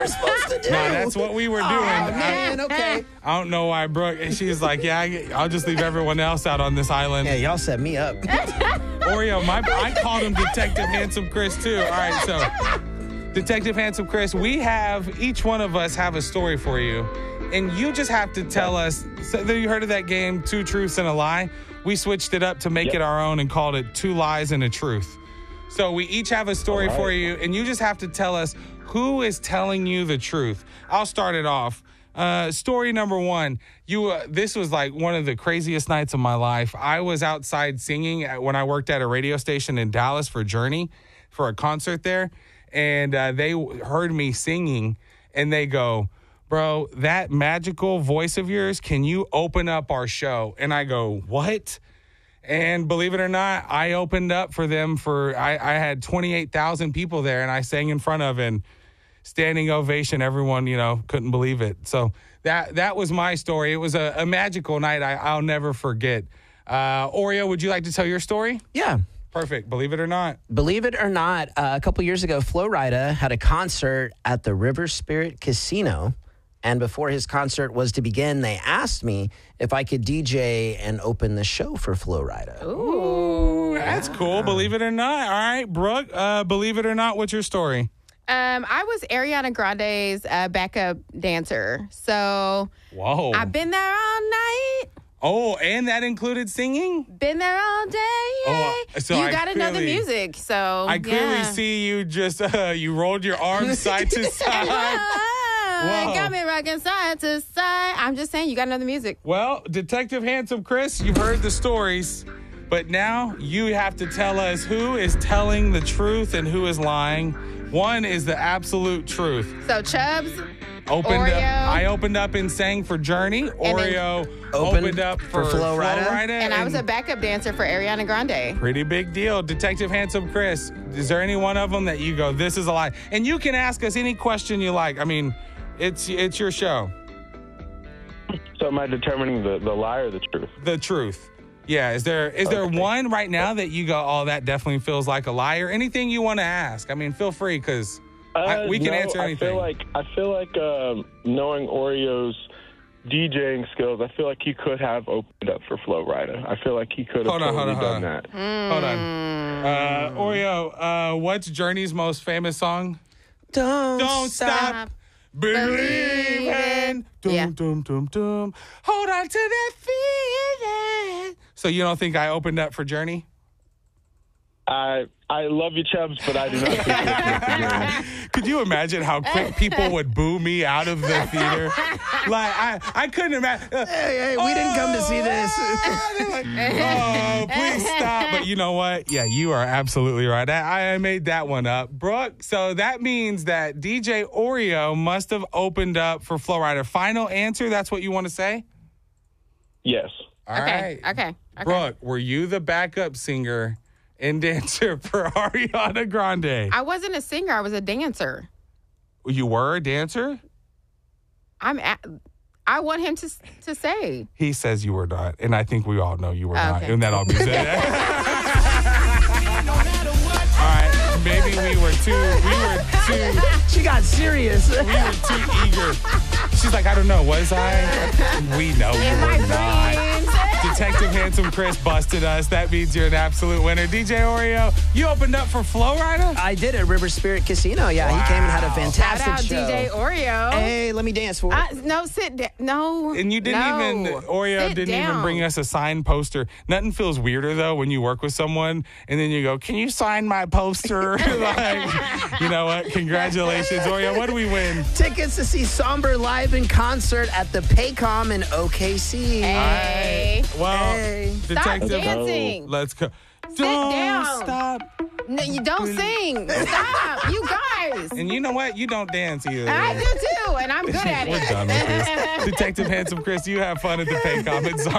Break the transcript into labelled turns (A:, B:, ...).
A: we're supposed to do?
B: No, that's what we were doing.
A: Oh, man, okay.
B: I don't know why Brooke, and she's like, yeah, I'll just leave everyone else out on this island.
A: Yeah, y'all set me up.
B: Oreo, I called him Detective Handsome Chris, too. All right, so Detective Handsome Chris, each one of us have a story for you, and you just have to tell us. So, you heard of that game, Two Truths and a Lie? We switched it up to make it our own and called it Two Lies and a Truth. So we each have a story for you, and you just have to tell us who is telling you the truth. I'll start it off. Story number one. This was like one of the craziest nights of my life. I was outside singing when I worked at a radio station in Dallas for Journey for a concert there, and they heard me singing, and they go, "Bro, that magical voice of yours, can you open up our show?" And I go, "What?" And believe it or not, I opened up for them I had 28,000 people there, and I sang in front of, and standing ovation. Everyone, couldn't believe it. So that was my story. It was a magical night I'll never forget. Oreo, would you like to tell your story?
A: Yeah.
B: Perfect. Believe it or not.
A: Believe it or not, a couple years ago, Flo Rida had a concert at the River Spirit Casino. And before his concert was to begin, they asked me if I could DJ and open the show for Flo Rida.
B: Ooh, that's cool. Believe it or not. All right, Brooke, believe it or not, what's your story?
C: I was Ariana Grande's backup dancer. So
B: whoa,
C: I've been there all night.
B: Oh, and that included singing?
C: Been there all day.
B: Oh, so
C: you got to know the music. So
B: I clearly see you just, you rolled your arms side to side.
C: Whoa. Got me rocking side to side. I'm just saying, you got to know the music.
B: Well, Detective Handsome Chris, you've heard the stories, but now you have to tell us who is telling the truth and who is lying. One is the absolute truth.
C: So Chubbs,
B: I opened up and sang for Journey. Oreo opened up for Flo Rida.
C: And I was a backup dancer for Ariana Grande.
B: Pretty big deal. Detective Handsome Chris, is there any one of them that you go, this is a lie? And you can ask us any question you like. I mean, it's your show.
D: So am I determining the lie or the truth? The
B: truth. Yeah. Is there one right now that you go, oh, that definitely feels like a lie, or anything you want to ask? I mean, feel free, because we can answer anything.
D: I feel like knowing Oreo's DJing skills, I feel like he could have opened up for Flo Rida. I feel like he could have done that.
B: Hold on. Oreo, what's Journey's most famous song?
A: Don't
B: stop believing. Dum, dum, dum, dum. Hold on to that feeling. So you don't think I opened up for Journey?
D: I love you, Chubbs, but I do not think that's
B: Could you imagine how quick people would boo me out of the theater? Like, I couldn't imagine.
A: Hey, we didn't come to see this.
B: Like, oh, please stop. But you know what? Yeah, you are absolutely right. I made that one up. Brooke, so that means that DJ Oreo must have opened up for Flo Rida. Final answer, that's what you want to say?
D: Yes.
B: All right.
C: Okay.
B: Brooke, were you the backup singer and dancer for Ariana Grande?
C: I wasn't a singer. I was a dancer.
B: You were a dancer?
C: I want him to say.
B: He says you were not, and I think we all know you were not. And that all means All right, maybe we were too.
A: She got serious.
B: We were too eager. She's like, I don't know. Was I? We know you were not. Detective Handsome Chris busted us. That means you're an absolute winner. DJ Oreo, you opened up for Flo Rida?
A: I did at River Spirit Casino. Yeah, He came and had a fantastic show.
C: Shout out DJ Oreo.
A: Hey, let me dance for it.
C: No, sit down. No.
B: And you didn't Oreo didn't even bring us a signed poster. Nothing feels weirder, though, when you work with someone and then you go, can you sign my poster? Like, you know what? Congratulations, Oreo. What do we win?
A: Tickets to see Somber live in concert at the Paycom in OKC.
C: Hey.
B: Well,
C: Stop dancing.
B: Let's go.
C: Sit down.
B: Stop.
C: No, you don't sing. Stop. You guys.
B: And you know what? You don't dance either.
C: I do too, and I'm good at it.
B: We're done with this. Detective Handsome Chris, you have fun at the Paycom.